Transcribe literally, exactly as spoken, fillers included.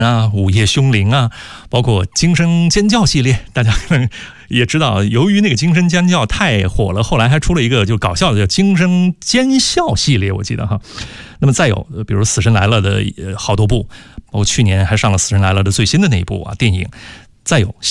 啊，午夜凶铃啊，包括惊声尖叫系列，大家可能也知道，由于那个惊声尖叫太火了，后来还出了一个就搞笑的叫惊声尖笑系列，我记得哈。那么再有比如死神来了的好多部，包括去年还上了死神来了的最新的那一部啊电影，再有